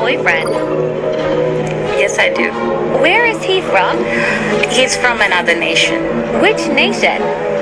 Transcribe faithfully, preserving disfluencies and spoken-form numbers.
boyfriend? Yes, I do. Where is he from? He's from another nation. Which nation?